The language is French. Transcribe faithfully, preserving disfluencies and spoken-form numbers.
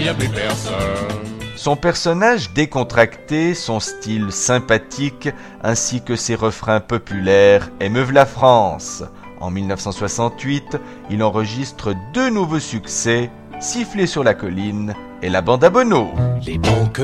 n'y a plus personne. Son personnage décontracté, son style sympathique, ainsi que ses refrains populaires émeuvent la France. En mille neuf cent soixante-huit, il enregistre deux nouveaux succès, Siffler sur la colline et La Bande à Bono. Les banques